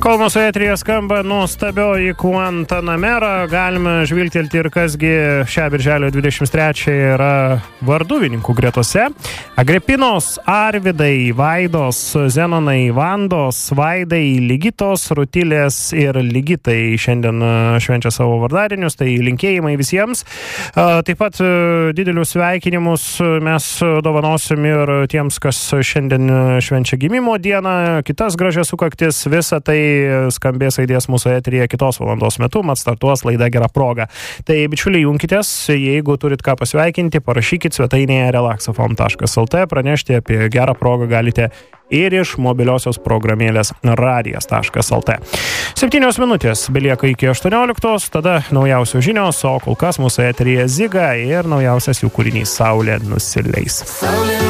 Kol mūsų eteryje skamba nuostabioji Guantanamera, galime žvilgtelti ir kasgi šią birželio 23 yra varduvininkų gretose. Agripinos, Arvidai, Vaidos, Zenonai, Vandos, Vaidai, Ligitos, Rutilės ir Ligitai šiandien švenčia savo vardadienius, tai linkėjimai visiems. Taip pat didelius sveikinimus mes dovanosim ir tiems, kas šiandien švenčia gimimo dieną, kitas gražias sukaktis, visą tai skambės aidės mūsų eteryje kitos valandos metu, mat startuos laida Gera proga. Tai bičiuliai, junkitės, jeigu turit ką pasveikinti, parašykit svetainėje relaxafm.lt, pranešti apie gerą progą galite ir iš mobiliosios programėlės radijas.lt. 7 minutės belieka iki 18, tada naujausios žinios, o kol kas mūsų eteryje Ziga ir naujausias jų kūrinys Saulė nusileis.